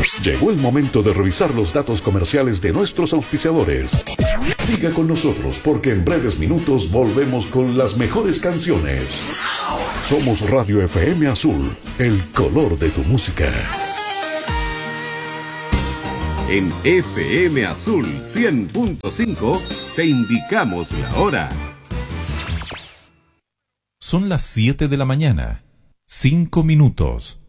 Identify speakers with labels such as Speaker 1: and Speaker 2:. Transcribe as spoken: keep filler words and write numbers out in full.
Speaker 1: Llegó el momento de revisar los datos comerciales de nuestros auspiciadores. Siga con nosotros porque en breves minutos volvemos con las mejores canciones. Somos Radio F M Azul, el color de tu música.
Speaker 2: En F M Azul cien punto cinco te indicamos la hora.
Speaker 3: Son las siete de la mañana, cinco minutos.